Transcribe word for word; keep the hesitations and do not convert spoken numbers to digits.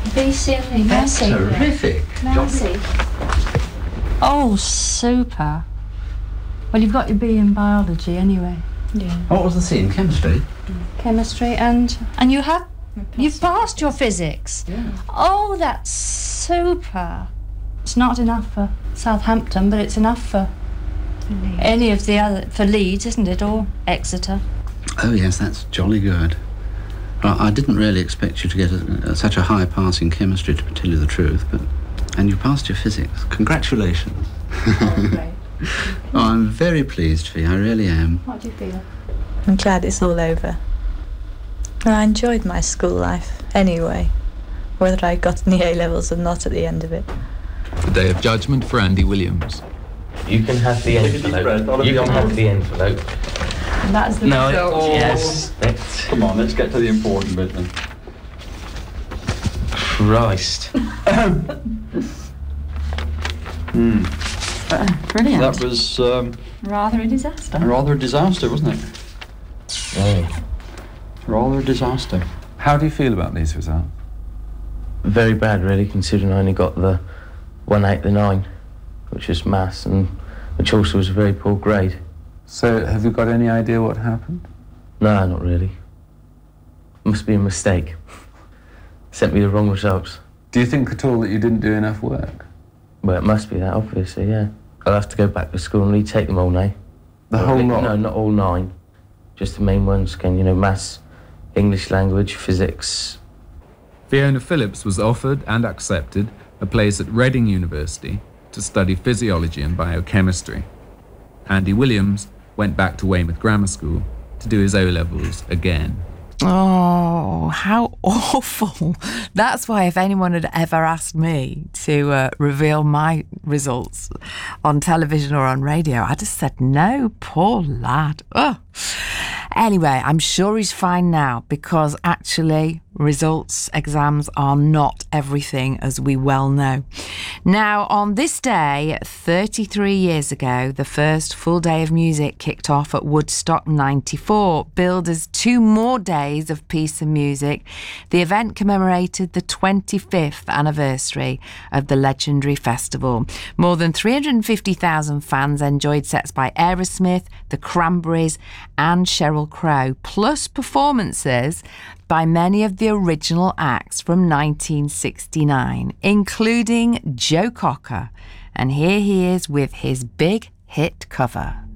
Be silly, That's Nancy. terrific. Nancy. Oh, super. Well, you've got your B in biology anyway. Yeah. What was the scene? Chemistry? Chemistry and... And you have... You've passed your physics. Yeah. Oh, that's super. It's not enough for Southampton, but it's enough for any of the other... For Leeds, isn't it? Or Exeter. Oh, yes, that's jolly good. Well, I didn't really expect you to get a, a, such a high pass in chemistry, to tell you the truth, but... And you passed your physics. Congratulations. Oh, great. Oh, I'm very pleased for you, I really am. What do you feel? I'm glad it's all over. And I enjoyed my school life anyway, whether I got any A-levels or not at the end of it. The day of judgment for Andy Williams. You can have the envelope. You can have the envelope. And that's the No, result. oh, yes. Let's... Come on, let's get to the important bit then. Christ. Hmm. Uh, brilliant. That was um, Rather a disaster. rather a disaster, wasn't it? Oh. Rather a disaster. How do you feel about these results? Very bad, really, considering I only got the one eight the nine, which was maths, and which also was a very poor grade. So, have you got any idea what happened? No, not really. Must be a mistake. Sent me the wrong results. Do you think at all that you didn't do enough work? Well, it must be that, obviously, yeah. I'll have to go back to school and retake them all now. The Well, whole li- lot? No, not all nine. Just the main ones, again, you know, maths, English language, physics. Fiona Phillips was offered and accepted a place at Reading University to study physiology and biochemistry. Andy Williams went back to Weymouth Grammar School to do his O-levels again. Oh, how awful. That's why if anyone had ever asked me to uh, reveal my results on television or on radio, I'd have said no, poor lad. Oh. Anyway, I'm sure he's fine now because actually results, exams are not everything, as we well know. Now, on this day, thirty-three years ago, the first full day of music kicked off at Woodstock ninety-four, billed as two more days of peace and music. The event commemorated the twenty-fifth anniversary of the legendary festival. More than three hundred fifty thousand fans enjoyed sets by Aerosmith, the Cranberries and Sheryl Crow, plus performances by many of the original acts from nineteen sixty-nine, including Joe Cocker. And here he is with his big hit cover.